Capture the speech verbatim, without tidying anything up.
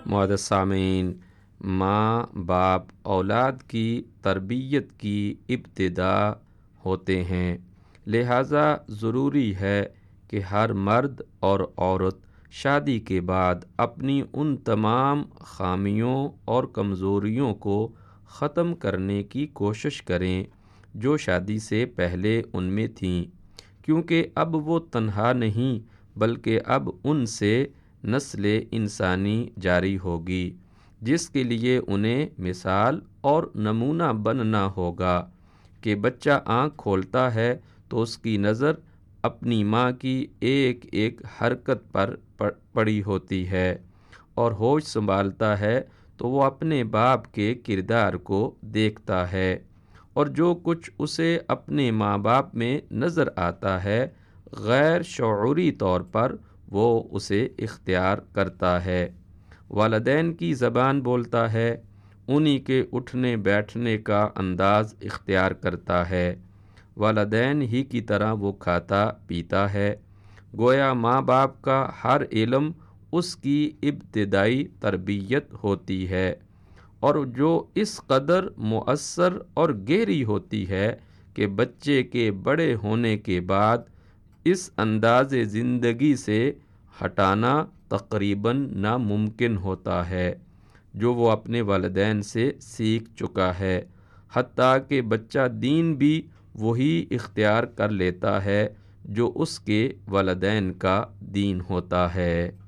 معزز سامعین، ماں باپ اولاد کی تربیت کی ابتدا ہوتے ہیں، لہٰذا ضروری ہے کہ ہر مرد اور عورت شادی کے بعد اپنی ان تمام خامیوں اور کمزوریوں کو ختم کرنے کی کوشش کریں جو شادی سے پہلے ان میں تھیں، کیونکہ اب وہ تنہا نہیں بلکہ اب ان سے نسل انسانی جاری ہوگی، جس کے لیے انہیں مثال اور نمونہ بننا ہوگا کہ بچہ آنکھ کھولتا ہے تو اس کی نظر اپنی ماں کی ایک ایک حرکت پر پڑی ہوتی ہے، اور ہوش سنبھالتا ہے تو وہ اپنے باپ کے کردار کو دیکھتا ہے، اور جو کچھ اسے اپنے ماں باپ میں نظر آتا ہے غیر شعوری طور پر وہ اسے اختیار کرتا ہے۔ والدین کی زبان بولتا ہے، انہی کے اٹھنے بیٹھنے کا انداز اختیار کرتا ہے، والدین ہی کی طرح وہ کھاتا پیتا ہے، گویا ماں باپ کا ہر علم اس کی ابتدائی تربیت ہوتی ہے، اور جو اس قدر مؤثر اور گہری ہوتی ہے کہ بچے کے بڑے ہونے کے بعد اس انداز زندگی سے ہٹانا تقریباً ناممکن ہوتا ہے جو وہ اپنے والدین سے سیکھ چکا ہے، حتیٰ کہ بچہ دین بھی وہی اختیار کر لیتا ہے جو اس کے والدین کا دین ہوتا ہے۔